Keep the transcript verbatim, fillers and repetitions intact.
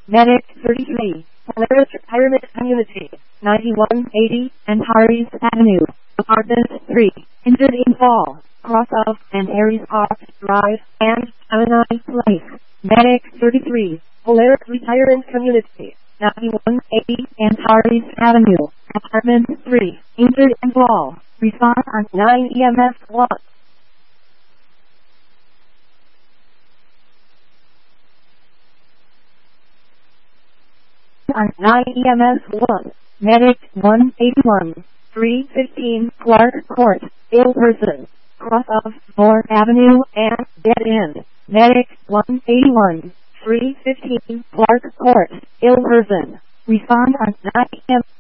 Medic thirty-three, Polaris Retirement Community, ninety-one eighty, Antares Avenue, Apartment three, injured in fall, cross of and Aries Park Drive, and Gemini Place. Medic thirty-three, Polaris Retirement Community, ninety-one eighty, Antares Avenue, Apartment three, injured in fall. Respond on nine E M S one. On nine E M S one, Medic one eighty-one, three fifteen Clark Court, ill person, cross of Moore Avenue and dead end. Medic one eighty-one, three fifteen Clark Court, ill person. Respond on nine E M S